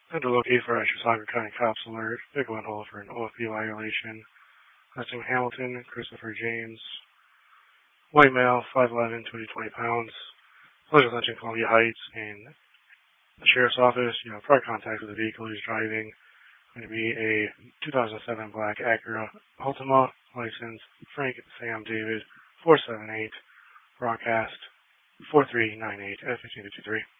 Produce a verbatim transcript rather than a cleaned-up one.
Under locate for Ashwaubenon County Cops Alert. Vehicle on hold for an O F B violation. Last name Hamilton, Christopher James. White male, five eleven, two hundred twenty pounds. Pleasure Lunch in Columbia Heights. In the Sheriff's Office, you have prior contact with the vehicle he's driving. Going to be a two thousand seven black Acura Altima, license Frank Sam David four seven eight, broadcast four three nine eight F fifteen fifty-three.